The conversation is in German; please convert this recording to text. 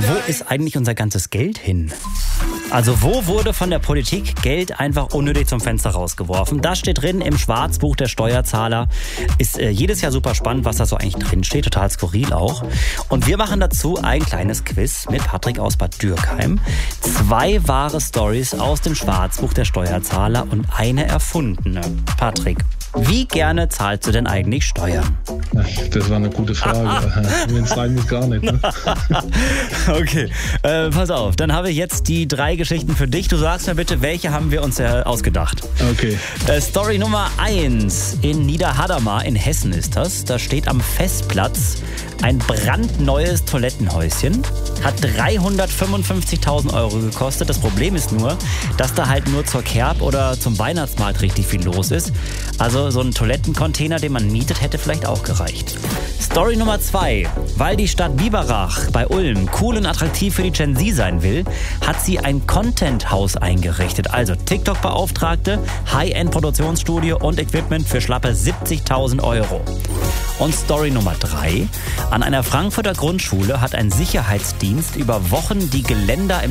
Wo ist eigentlich unser ganzes Geld hin? Also wo wurde von der Politik Geld einfach unnötig zum Fenster rausgeworfen? Das steht drin im Schwarzbuch der Steuerzahler. Ist jedes Jahr super spannend, was da so eigentlich drin steht. Total skurril auch. Und wir machen dazu ein kleines Quiz mit Patrick aus Bad Dürkheim. 2 wahre Stories aus dem Schwarzbuch der Steuerzahler und eine erfundene. Patrick, wie gerne zahlst du denn eigentlich Steuern? Das war eine gute Frage. Mir eigentlich gar nicht. Ne? Okay, pass auf. Dann habe ich jetzt die 3 Geschichten für dich. Du sagst mir bitte, welche haben wir uns ausgedacht? Okay. Story Nummer 1. In Niederhadamar in Hessen ist das. Da steht am Festplatz ein brandneues Toilettenhäuschen. Hat 355.000 Euro gekostet. Das Problem ist nur, dass da halt nur zur Kerb oder zum Weihnachtsmarkt richtig viel los ist. Also so ein Toilettencontainer, den man mietet, hätte vielleicht auch gereicht. Story Nummer 2. Weil die Stadt Biberach bei Ulm cool und attraktiv für die Gen Z sein will, hat sie ein Content-Haus eingerichtet. Also TikTok-Beauftragte, High-End-Produktionsstudio und Equipment für schlappe 70.000 Euro. Und Story Nummer 3. An einer Frankfurter Grundschule hat ein Sicherheitsdienst über Wochen die Geländer im